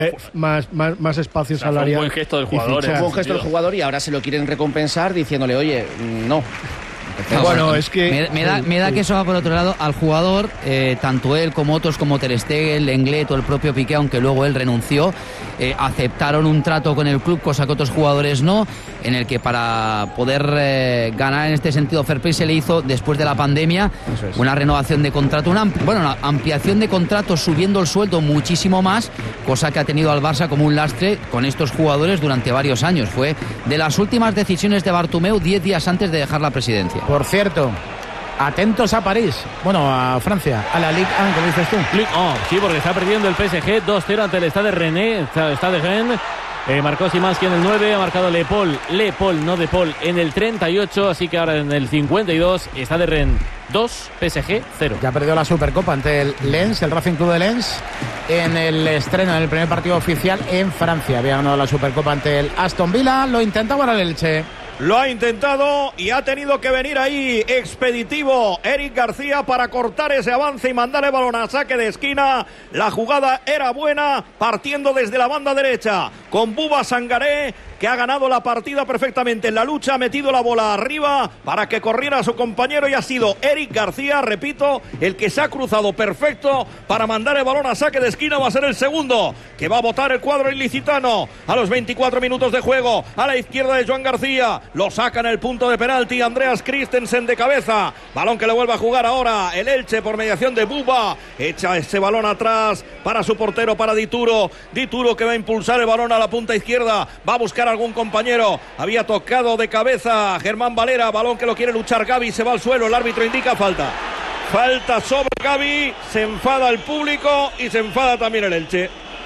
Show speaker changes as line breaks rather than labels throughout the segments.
más espacio salarial.
Fue un buen gesto del jugador.
Fue un gesto del jugador y ahora se lo quieren recompensar diciéndole, oye, no.
Bueno, es que
me da que eso va por otro lado al jugador, tanto él como otros como Ter Stegen, Lenglet o el propio Piqué, aunque luego él renunció, aceptaron un trato con el club, cosa que otros jugadores no, en el que para poder ganar en este sentido fair play se le hizo después de la pandemia una renovación de contrato, una ampliación de contrato, subiendo el sueldo muchísimo más, cosa que ha tenido al Barça como un lastre con estos jugadores durante varios años. Fue de las últimas decisiones de Bartomeu 10 días antes de dejar la presidencia.
Por cierto, atentos a París, a Francia, a la Ligue 1, ¿qué dices tú?
Ligue 1, sí, porque está perdiendo el PSG 2-0 ante el Stade Rennes. Marcó Szymanski en el 9, ha marcado Le Paul, no De Paul, en el 38, así que ahora en el 52, Stade Rennes 2, PSG 0.
Ya perdió la Supercopa ante el Lens, el Racing Club de Lens, en el estreno, en el primer partido oficial en Francia. Había ganado la Supercopa ante el Aston Villa, lo intentaba ahora el Elche.
Lo ha intentado y ha tenido que venir ahí expeditivo Eric García para cortar ese avance y mandar el balón a saque de esquina. La jugada era buena, partiendo desde la banda derecha con Bouba Sangaré, que ha ganado la partida perfectamente en la lucha, ha metido la bola arriba para que corriera a su compañero y ha sido Eric García, repito, el que se ha cruzado perfecto para mandar el balón a saque de esquina. Va a ser el segundo que va a botar el cuadro ilicitano a los 24 minutos de juego, a la izquierda de Joan García, lo saca en el punto de penalti Andreas Christensen de cabeza, balón que le vuelve a jugar ahora el Elche por mediación de Bouba, echa ese balón atrás para su portero, para Dituro que va a impulsar el balón a la punta izquierda, va a buscar algún compañero, había tocado de cabeza Germán Valera, balón que lo quiere luchar Gavi, se va al suelo, el árbitro indica falta sobre Gavi, se enfada el público y se enfada también el Elche.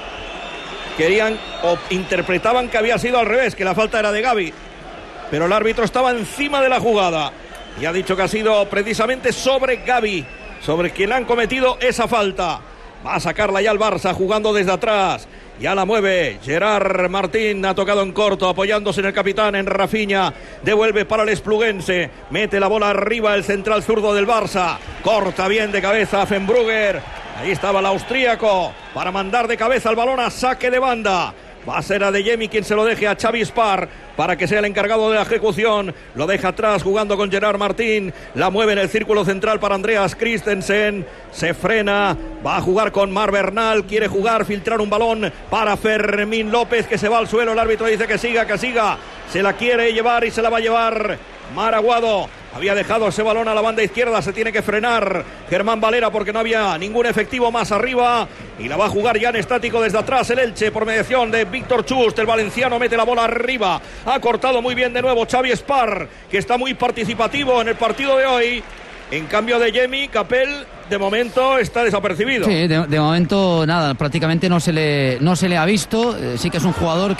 Querían o interpretaban que había sido al revés, que la falta era de Gavi, pero el árbitro estaba encima de la jugada y ha dicho que ha sido precisamente sobre Gavi, sobre quien han cometido esa falta. Va a sacarla ya el Barça jugando desde atrás. Ya la mueve Gerard Martín, ha tocado en corto, apoyándose en el capitán, en Rafinha, devuelve para el Espluguense, mete la bola arriba el central zurdo del Barça, corta bien de cabeza a Fenbrugger, ahí estaba el austríaco, para mandar de cabeza el balón a saque de banda. Va a ser Adeyemi quien se lo deje a Xavi Spar para que sea el encargado de la ejecución. Lo deja atrás jugando con Gerard Martín. La mueve en el círculo central para Andreas Christensen. Se frena. Va a jugar con Mar Bernal. Quiere jugar, filtrar un balón para Fermín López, que se va al suelo. El árbitro dice que siga. Se la quiere llevar y se la va a llevar Mar Aguado. Había dejado ese balón a la banda izquierda, se tiene que frenar Germán Valera porque no había ningún efectivo más arriba y la va a jugar ya en estático desde atrás el Elche por mediación de Víctor Chust. El valenciano mete la bola arriba, ha cortado muy bien de nuevo Xavi Spar, que está muy participativo en el partido de hoy. En cambio de Yemi, Capel de momento está desapercibido.
Sí, de momento nada, prácticamente no se le ha visto. Sí que es un jugador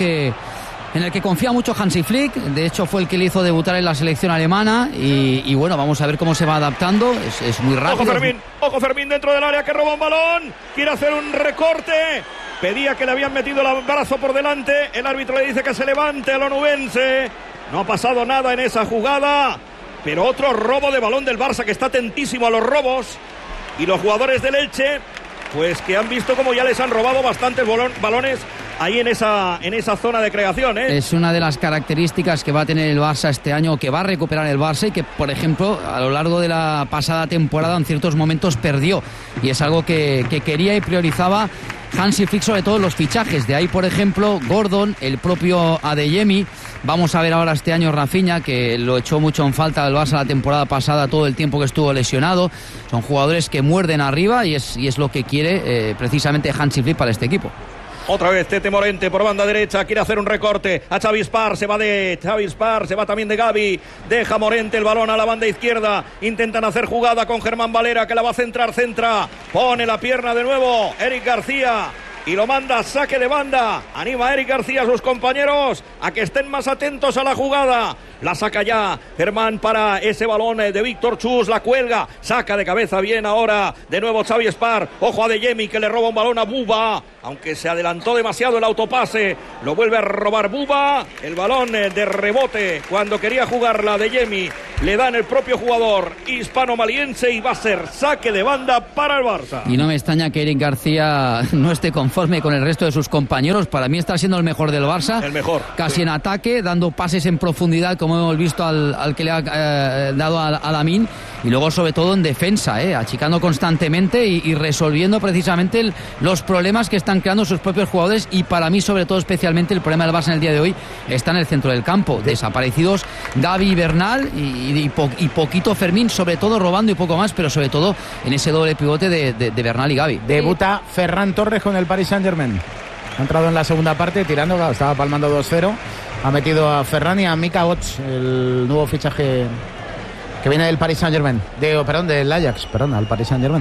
en el que confía mucho Hansi Flick, de hecho fue el que le hizo debutar en la selección alemana y bueno, vamos a ver cómo se va adaptando, es muy rápido.
Ojo Fermín dentro del área que roba un balón, quiere hacer un recorte, pedía que le habían metido el brazo por delante, el árbitro le dice que se levante al onubense, no ha pasado nada en esa jugada, pero otro robo de balón del Barça que está atentísimo a los robos y los jugadores del Elche, pues que han visto como ya les han robado bastantes balones ahí en esa zona de creación, ¿eh?
Es una de las características que va a tener el Barça este año, que va a recuperar el Barça y que, por ejemplo, a lo largo de la pasada temporada en ciertos momentos perdió. Y es algo que quería y priorizaba Hansi Flick, sobre todo los fichajes. De ahí, por ejemplo, Gordon, el propio Adeyemi. Vamos a ver ahora este año Rafinha, que lo echó mucho en falta el Barça la temporada pasada, todo el tiempo que estuvo lesionado. Son jugadores que muerden arriba y es lo que quiere precisamente Hansi Flick para este equipo.
Otra vez Tete Morente por banda derecha, quiere hacer un recorte a Xavi Spar, se va también de Gavi, deja Morente el balón a la banda izquierda, intentan hacer jugada con Germán Valera que la va a centra, pone la pierna de nuevo Eric García y lo manda a saque de banda, anima a Eric García a sus compañeros a que estén más atentos a la jugada, La saca ya Germán para ese balón de Víctor Chus. La cuelga. Saca de cabeza bien ahora. De nuevo Xavi Espar. Ojo a Adeyemi que le roba un balón a Buba. Aunque se adelantó demasiado el autopase. Lo vuelve a robar Buba. El balón de rebote cuando quería jugarla Adeyemi. Le dan el propio jugador hispano-maliense y va a ser saque de banda para el Barça.
Y no me extraña que Eric García no esté conforme con el resto de sus compañeros. Para mí está siendo el mejor del Barça.
El mejor.
Casi en ataque, dando pases en profundidad, como hemos visto al que le ha dado a Lamine. Y luego, sobre todo, en defensa, achicando constantemente y resolviendo precisamente los problemas que están creando sus propios jugadores. Y para mí, sobre todo, especialmente, el problema del Barça en el día de hoy está en el centro del campo. Desaparecidos Gavi y Bernal y poquito Fermín, sobre todo robando y poco más, pero sobre todo en ese doble pivote de Bernal y Gavi.
Debuta Ferran Torres con el Paris Saint-Germain. Ha entrado en la segunda parte tirando, claro, estaba palmando 2-0. Ha metido a Ferran y a Mika Götze, el nuevo fichaje que viene del Paris Saint-Germain. Del Ajax, al Paris Saint-Germain.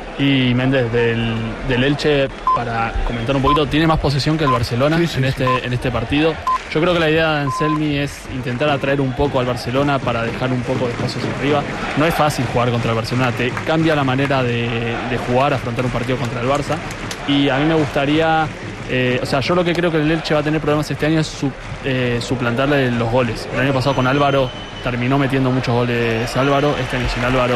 Y Méndez del Elche, para comentar un poquito, tiene más posesión que el Barcelona en este partido. Yo creo que la idea de Anselmi es intentar atraer un poco al Barcelona para dejar un poco de espacios arriba. No es fácil jugar contra el Barcelona, te cambia la manera de jugar, afrontar un partido contra el Barça. Y a mí me gustaría, yo lo que creo que el Elche va a tener problemas este año es suplantarle los goles. El año pasado con Álvaro terminó metiendo muchos goles Álvaro. Este año sin Álvaro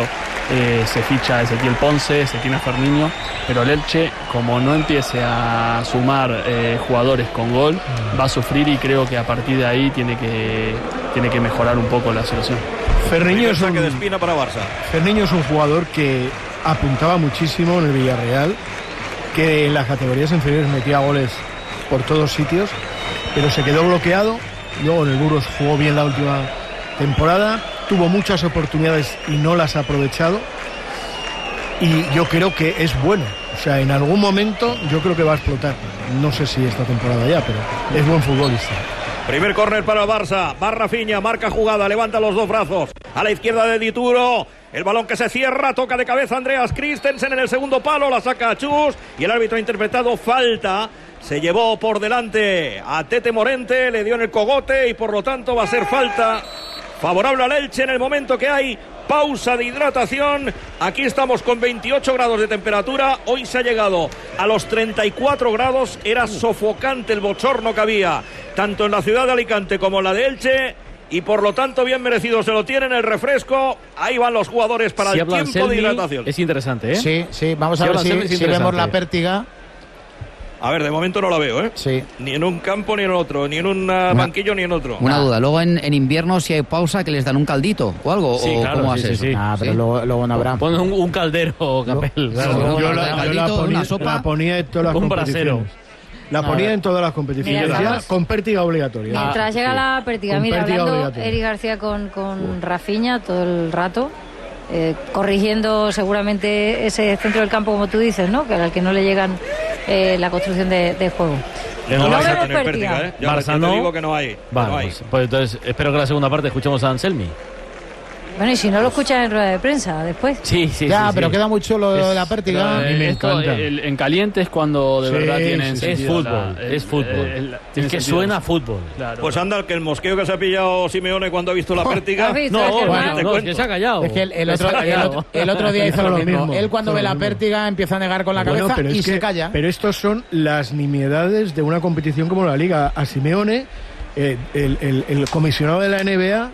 se ficha a Ezequiel Ponce, se tiene a Ferniño, pero el Elche, como no empiece a sumar jugadores con gol, va a sufrir, y creo que a partir de ahí tiene que mejorar un poco la situación.
Ferniño es saque de espina para Barça.
Ferniño es un jugador que apuntaba muchísimo en el Villarreal, que en las categorías inferiores metía goles por todos sitios, pero se quedó bloqueado. Luego en el Burgos jugó bien la última temporada, tuvo muchas oportunidades y no las ha aprovechado, y yo creo que es bueno. O sea, en algún momento yo creo que va a explotar. No sé si esta temporada ya, pero es buen futbolista.
Primer córner para el Barça. Va Rafinha, marca jugada, levanta los dos brazos. A la izquierda de Dituro. El balón que se cierra, toca de cabeza Andreas Christensen en el segundo palo, la saca a Chus y el árbitro ha interpretado falta. Se llevó por delante a Tete Morente, le dio en el cogote y por lo tanto va a ser falta favorable al Elche en el momento que hay pausa de hidratación. Aquí estamos con 28 grados de temperatura. Hoy se ha llegado a los 34 grados. Era sofocante el bochorno que había tanto en la ciudad de Alicante como en la de Elche. Y por lo tanto bien merecido se lo tienen el refresco. Ahí van los jugadores para el tiempo de hidratación.
Es interesante, ¿eh?
Sí, vamos a ver si vemos la pértiga.
A ver, de momento no la veo, ¿eh?
Sí.
Ni en un campo ni en otro, ni en un banquillo ni en otro.
Una duda, luego en invierno si hay pausa que les dan un caldito o algo,
sí,
o
claro,
¿cómo hace eso?
Sí.
Pero luego no habrá.
Ponen un caldero, Capel. Claro.
Yo la ponía en todas las
un
competiciones.
brasero.
La ponía en todas las competiciones.
Mira,
Con pértiga obligatoria.
Mientras llega la pértiga, mira, hablando Eric García con Rafinha todo el rato, corrigiendo seguramente ese centro del campo, como tú dices, ¿no? Que al que no le llegan la construcción de juego.
No vais a
vemos
tener pértiga, ¿eh?
Barça
te digo que no hay.
Vale,
no hay.
pues entonces espero que la segunda parte escuchemos a Anselmi.
Bueno, y si no lo escuchas en rueda de prensa después.
Sí.
Pero queda muy chulo lo de la pértiga.
A mí me encanta.
En caliente es cuando de verdad tienen
Es
sentido.
fútbol, es fútbol. Es que suena a fútbol.
Claro.
Pues anda, que el mosqueo que se ha pillado Simeone cuando ha visto la pértiga.
¿Has visto?
No, es que se ha callado.
Es que el otro día hizo lo mismo. Él cuando ve la pértiga empieza a negar con la cabeza y se calla.
Pero estos son las nimiedades de una competición como la Liga. A Simeone, el comisionado de la NBA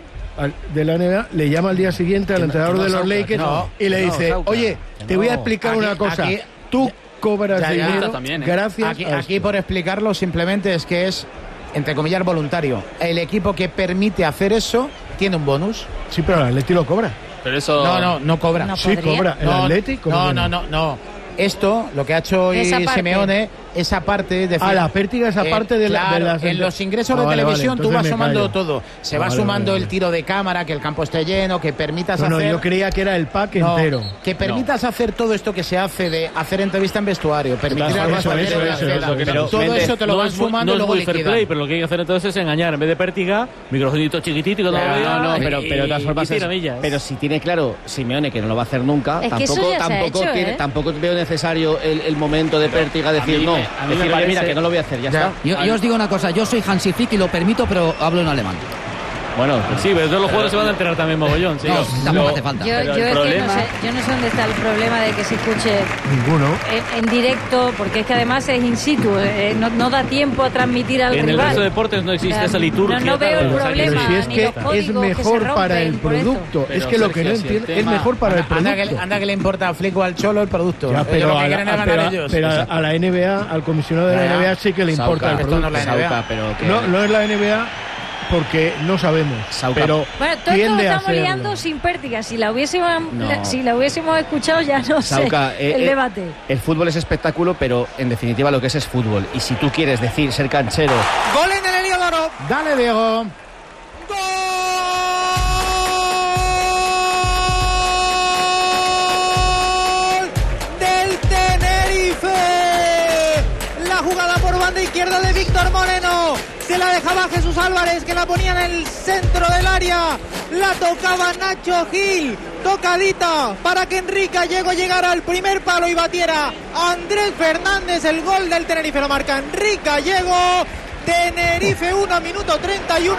le llama al día siguiente al entrenador de los Lakers y le dice, oye, te voy a explicar una cosa. Tú cobras dinero gracias
aquí por explicarlo simplemente es que es, entre comillas, voluntario. El equipo que permite hacer eso tiene un bonus.
Sí, pero el Atleti lo cobra.
Pero eso
No cobra.
No
Sí,
podría.
cobra. El Atleti
No. Esto, lo que ha hecho hoy Simeone, esa parte... Es decir,
la pértiga, esa parte de las...
en los ingresos de televisión tú vas sumando todo. Se va sumando el tiro de cámara, que el campo esté lleno, que permitas hacer...
No, yo creía que era el pack entero.
Que permitas hacer todo esto que se hace de hacer entrevista en vestuario, permitir a los todo eso te lo van sumando y luego
liquidan. Fair play, pero lo que hay que hacer entonces es engañar. En vez de pértiga, microfonito chiquitito y todo
pero de todas formas pero si tiene claro Simeone que no lo va a hacer nunca, tampoco veo necesario el momento de pértiga decir mira que no lo voy a hacer, ya está.
Yo os digo una cosa, yo soy Hansi Flick y lo permito, pero hablo en alemán.
Bueno, sí, pero todos los jugadores se van a enterar también mogollón. Sí,
no, tampoco hace falta.
Yo no sé dónde está el problema de que se escuche
ninguno
en directo, porque es que además es in situ, no da tiempo a transmitir al rival.
En el resto de deportes no existe esa liturgia.
No veo el problema.
Pero si es que es mejor para el producto. Es que lo que no entiendo es mejor para el producto.
Anda que le importa a Flick o al Cholo el producto.
Ya, pero a la NBA, al comisionado de la NBA sí que le importa el producto. No es la NBA porque no sabemos. Pero
bueno, todo esto lo estamos liando sin pértiga. Si la hubiésemos escuchado ya no
Sauca,
sé el debate.
El fútbol es espectáculo, pero en definitiva lo que es fútbol. Y si tú quieres decir ser canchero...
¡Gol en el Heliodoro! ¡Dale, Diego! ¡Gol del Tenerife! La jugada por banda izquierda de Víctor Moreno. Se la dejaba Jesús Álvarez, que la ponía en el centro del área. La tocaba Nacho Gil. Tocadita para que Enrique Gallego llegara al primer palo y batiera Andrés Fernández. El gol del Tenerife lo marca Enrique Gallego. Tenerife 1, minuto 31.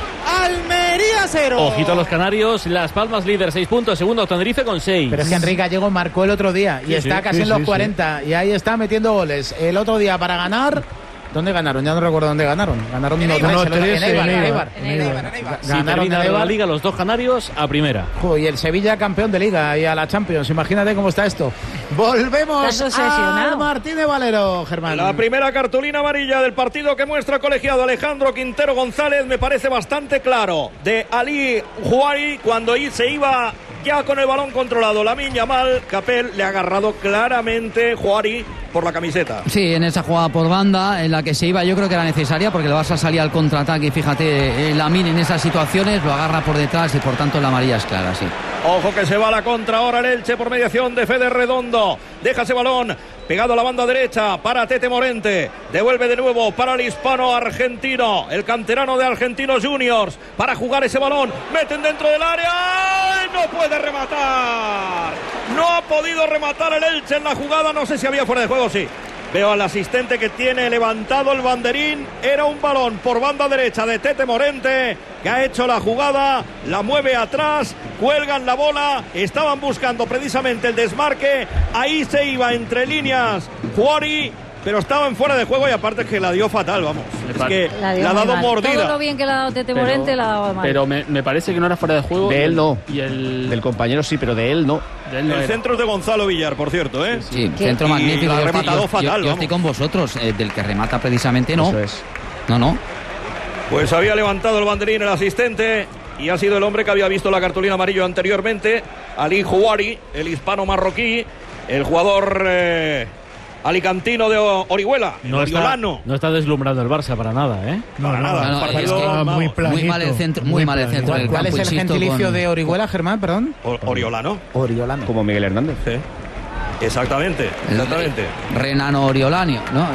Almería 0.
Ojito a los canarios. Las Palmas líder 6 puntos. Segundo Tenerife con 6.
Pero es que Enrique Gallego marcó el otro día y está casi en los 40. Y ahí está metiendo goles. El otro día para ganar... ¿Dónde ganaron? Ya no recuerdo dónde ganaron. Ganaron en Eibar.
Si termina la Liga, los dos canarios a primera.
Y el Sevilla campeón de Liga y a la Champions. Imagínate cómo está esto. Volvemos a Martínez Valero, Germán.
La primera cartulina amarilla del partido que muestra el colegiado Alejandro Quintero González me parece bastante claro. De Ali Juari, cuando se iba ya con el balón controlado. Lamine Yamal, Capel le ha agarrado claramente Juari por la camiseta.
Sí, en esa jugada por banda en la que se iba, yo creo que era necesaria porque el Barça salía al contraataque y fíjate, Lamine en esas situaciones lo agarra por detrás y por tanto la amarilla es clara, sí.
Ojo que se va a la contra ahora el Elche por mediación de Fede Redondo. Deja ese balón pegado a la banda derecha para Tete Morente. Devuelve de nuevo para el hispano argentino, el canterano de Argentinos Juniors, para jugar ese balón. Meten dentro del área. ¡Ay! No puede rematar. No ha podido rematar el Elche en la jugada. No sé si había fuera de juego, sí. Veo al asistente que tiene levantado el banderín. Era un balón por banda derecha de Tete Morente, que ha hecho la jugada, la mueve atrás, cuelgan la bola, estaban buscando precisamente el desmarque, ahí se iba entre líneas Juari, pero estaban fuera de juego y aparte es que la dio fatal, vamos. Es que la ha dado mordida.
Todo lo bien que le ha dado Tete Morente la ha dado mal.
Pero me parece que no era fuera de juego.
De él no.
Y
del compañero sí, pero de él no.
El centro es de Gonzalo Villar, por cierto, ¿eh?
Sí, centro magnífico.
Ha rematado fatal.
Yo estoy con vosotros, del que remata precisamente no.
Eso es.
No.
Pues había levantado el banderín el asistente y ha sido el hombre que había visto la cartulina amarillo anteriormente, Ali Juari, el hispano marroquí, el jugador alicantino de Orihuela,
no está deslumbrando el Barça para nada, ¿eh?
Para nada.
Es que muy mal el centro, muy mal el centro del campo.
¿Cuál es el gentilicio de Orihuela, Germán, perdón?
Oriolano.
Como Miguel Hernández.
Sí. Exactamente.
Renano Oriolanio, ¿no?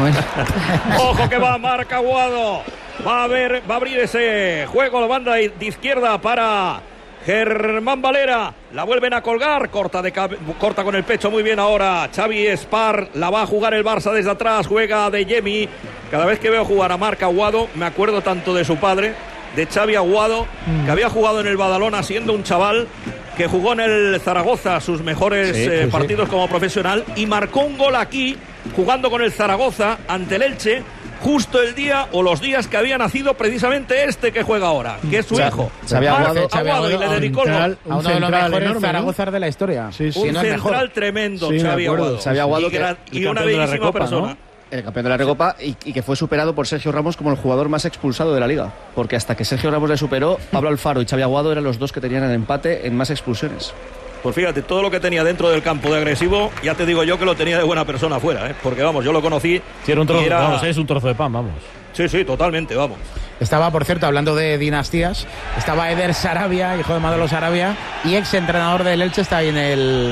Ojo que va Marc Aguado. Va a abrir ese juego la banda de izquierda para Germán Valera. La vuelven a colgar, corta con el pecho muy bien ahora Xavi Espar. La va a jugar el Barça desde atrás, juega de Yemi. Cada vez que veo jugar a Marc Aguado me acuerdo tanto de su padre, de Xavi Aguado, que había jugado en el Badalona siendo un chaval, que jugó en el Zaragoza sus mejores partidos como profesional y marcó un gol aquí jugando con el Zaragoza ante el Elche, justo el día o los días que había nacido precisamente este que juega ahora, que es su hijo
Xavi
Aguado, y le dedicó el gol
a uno de los mejores Zaragozas de la historia.
Un central tremendo, Xavi Aguado, y una bellísima persona, ¿no?
El campeón de la Recopa y que fue superado por Sergio Ramos como el jugador más expulsado de la Liga, porque hasta que Sergio Ramos le superó, Pablo Alfaro y Xavi Aguado eran los dos que tenían el empate en más expulsiones.
Pues fíjate, todo lo que tenía dentro del campo de agresivo, ya te digo yo que lo tenía de buena persona afuera, ¿eh? Porque vamos, yo lo conocí.
Sí, era un trozo, vamos, es un trozo de pan, vamos.
Sí, totalmente, vamos.
Estaba, por cierto, hablando de dinastías, estaba Eder Sarabia, hijo de Manolo Sarabia, y ex entrenador del Elche, está ahí en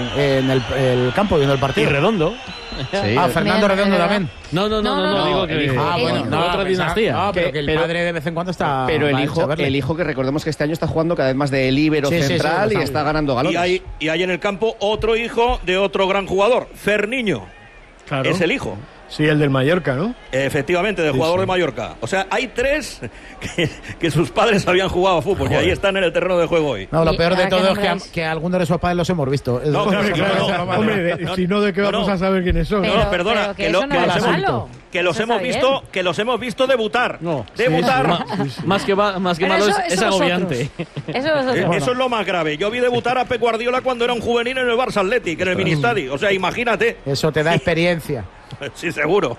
el campo viendo el partido.
Y Redondo.
Sí. Fernando Redondo también.
No, digo que el hijo.
Otra dinastía. Pero que el padre de vez en cuando está.
Pero el hijo que recordemos que este año está jugando cada vez más de líbero central y está ganando galones.
Y hay en el campo otro hijo de otro gran jugador, Ferniño.
Claro.
Es el hijo.
Sí, el del Mallorca, ¿no?
Efectivamente, del jugador de Mallorca. O sea, hay 3 que sus padres habían jugado a fútbol. Joder. Y ahí están en el terreno de juego hoy.
No, lo peor de todo es que algunos de sus padres los hemos visto.
No, claro.
Hombre, si no, ¿de qué vamos a saber quiénes son?
No, perdona, que los hemos visto debutar. Debutar.
Más que malo es agobiante.
Eso es lo más grave. Yo vi debutar a Pep Guardiola cuando era un juvenil en el Barça Athletic, en el Ministadi. O sea, imagínate.
Eso te da experiencia.
Sí, seguro.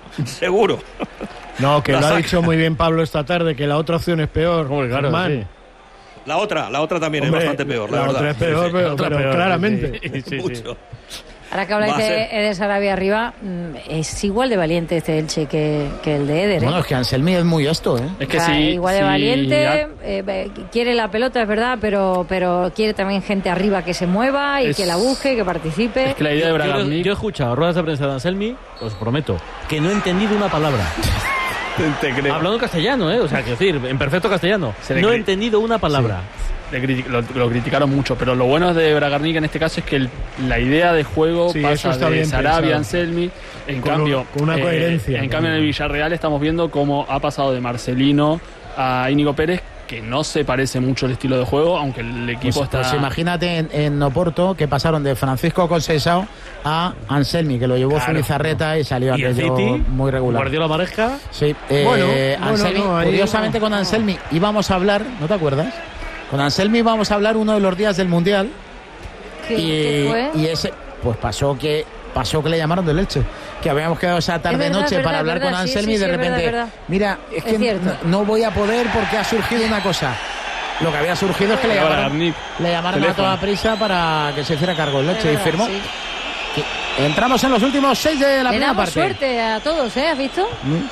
No, que lo ha dicho muy bien Pablo esta tarde, que la otra opción es peor.
Claro, sí.
La otra también es bastante peor, la verdad.
Otra es peor, pero claramente.
Mucho.
Ahora que habláis de Eder Sarabia arriba, es igual de valiente este Elche que el de Eder.
Bueno, es que Anselmi es muy esto, ¿eh?
Es que
igual de valiente, quiere la pelota, es verdad, pero quiere también gente arriba que se mueva y que la busque, que participe.
Es que la idea de Bragarnik...
Yo he escuchado ruedas de prensa de Anselmi, os prometo, que no he entendido una palabra.
Te creo.
Hablando castellano, o sea, quiero decir, en perfecto castellano. No he entendido una palabra.
Sí. Lo criticaron mucho, pero lo bueno de Bragarnik en este caso es que la idea de juego pasa de Sarabia a Anselmi. En cambio,
con una coherencia.
En cambio, en el Villarreal estamos viendo cómo ha pasado de Marcelino a Íñigo Pérez, que no se parece mucho el estilo de juego, aunque el equipo está...
Pues imagínate en Oporto que pasaron de Francisco Conceição a Anselmi, que lo llevó Zubizarreta y salió aquello muy regular.
Guardiola Maresca.
Sí, Anselmi, curiosamente con Anselmi íbamos a hablar, ¿no te acuerdas? Con Anselmi íbamos a hablar uno de los días del Mundial.
¿Qué fue?
Y ese, pues pasó que le llamaron del Elche, que habíamos quedado esa tarde-noche para hablar con Anselmi y de repente, mira, es que no voy a poder porque ha surgido una cosa. Lo que había surgido es que le llamaron a toda prisa para que se hiciera cargo del Elche y firmó. Sí. Entramos en los últimos 6 de la primera parte.
Suerte a todos, ¿has visto?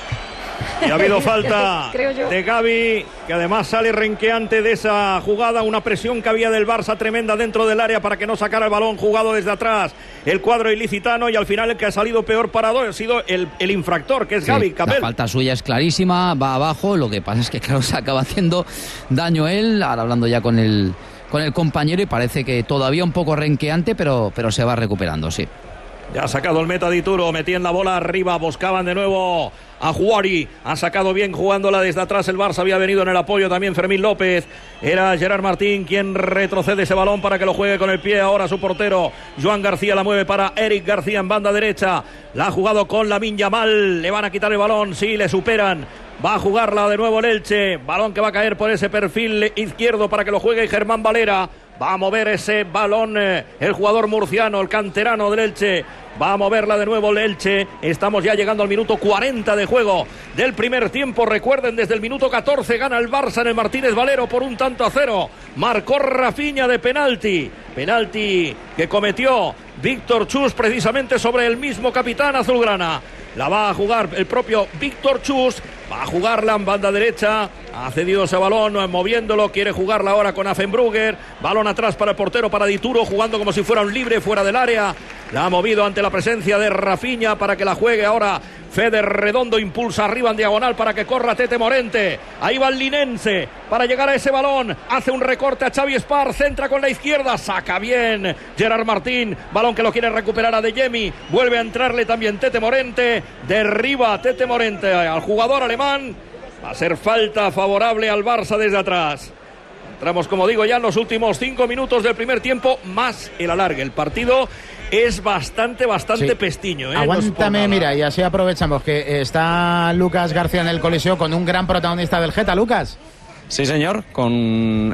Y ha habido falta de Gavi, que además sale renqueante de esa jugada. Una presión que había del Barça tremenda dentro del área para que no sacara el balón jugado desde atrás el cuadro ilicitano. Y al final el que ha salido peor parado ha sido el infractor, que es Gavi Capel.
La falta suya es clarísima, va abajo. Lo que pasa es que claro, se acaba haciendo daño él. Ahora hablando ya con el compañero, y parece que todavía un poco renqueante, pero se va recuperando, sí.
Ya ha sacado el meta Dituro, metían la bola arriba, buscaban de nuevo a Juari, ha sacado bien jugándola desde atrás el Barça, había venido en el apoyo también Fermín López, era Gerard Martín quien retrocede ese balón para que lo juegue con el pie, ahora su portero Joan García la mueve para Eric García en banda derecha, la ha jugado con Lamine Yamal, le van a quitar el balón, sí, le superan. Va a jugarla de nuevo el Elche, balón que va a caer por ese perfil izquierdo para que lo juegue Germán Valera. Va a mover ese balón el jugador murciano, el canterano del Elche. Va a moverla de nuevo el Elche. Estamos ya llegando al minuto 40 de juego del primer tiempo. Recuerden, desde el minuto 14 gana el Barça en el Martínez Valero por 1-0. Marcó Rafinha de penalti. Penalti que cometió Víctor Chus precisamente sobre el mismo capitán azulgrana. La va a jugar el propio Víctor Chus. Va a jugarla en banda derecha. Ha cedido ese balón, moviéndolo. Quiere jugarla ahora con Affenbrugger. Balón atrás para el portero, para Dituro, jugando como si fuera un libre fuera del área. La ha movido ante la presencia de Rafinha para que la juegue ahora. Fede Redondo impulsa arriba en diagonal para que corra Tete Morente. Ahí va el linense para llegar a ese balón. Hace un recorte a Xavi Espar. Centra con la izquierda. Saca bien Gerard Martín. Balón que lo quiere recuperar a Adeyemi. Vuelve a entrarle también Tete Morente. Derriba Tete Morente al jugador alemán. Va a ser falta favorable al Barça desde atrás. Entramos, como digo, ya en los últimos 5 minutos del primer tiempo, más el alargue. El partido es bastante pestiño.
Aguántame, mira, y así aprovechamos que está Lucas García en el Coliseo con un gran protagonista del Geta. Lucas.
Sí, señor, con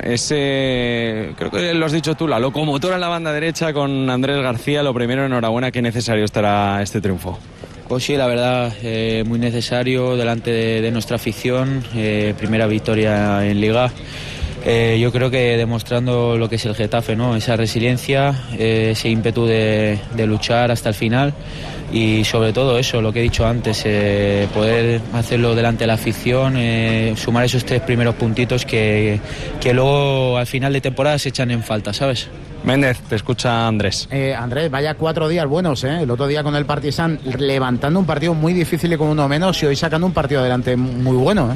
ese, creo que lo has dicho tú, la locomotora en la banda derecha con Andrés García. Lo primero, enhorabuena, qué necesario estará este triunfo.
Pues sí, la verdad, muy necesario delante de nuestra afición, primera victoria en Liga. Yo creo que demostrando lo que es el Getafe, ¿no? Esa resiliencia, ese ímpetu de luchar hasta el final y sobre todo eso, lo que he dicho antes, poder hacerlo delante de la afición, sumar esos 3 primeros puntitos que luego al final de temporada se echan en falta, ¿sabes?
Méndez, te escucha Andrés.
Andrés, vaya 4 días buenos, El otro día con el Partizan levantando un partido muy difícil y con uno menos, y hoy sacando un partido adelante muy bueno,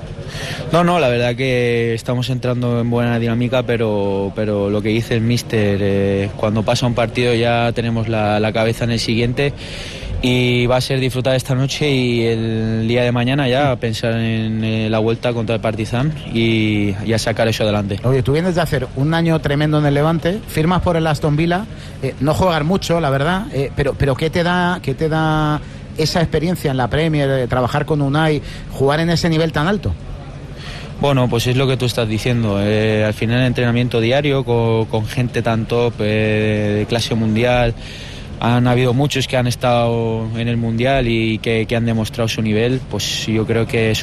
No, la verdad que estamos entrando en buena dinámica, pero lo que dice el míster, cuando pasa un partido ya tenemos la cabeza en el siguiente y va a ser disfrutar esta noche y el día de mañana ya pensar en la vuelta contra el Partizan y ya sacar eso adelante.
Oye, tú vienes de hacer un año tremendo en el Levante, firmas por el Aston Villa, no juegas mucho, la verdad, pero ¿qué te da esa experiencia en la Premier, trabajar con Unai, jugar en ese nivel tan alto?
Bueno, pues es lo que tú estás diciendo. Al final el entrenamiento diario con gente tan top, de clase mundial. Han habido muchos que han estado en el Mundial y que han demostrado su nivel. Pues yo creo que es